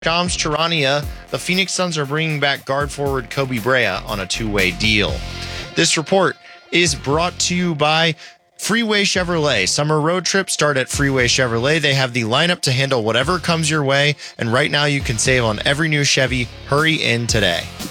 Shams Charania, the Phoenix Suns are bringing back guard forward Kobe Brea on a two-way deal. This report is brought to you by Freeway Chevrolet. Summer road trips start at Freeway Chevrolet. They have the lineup to handle whatever comes your way, and right now you can save on every new Chevy. Hurry in today.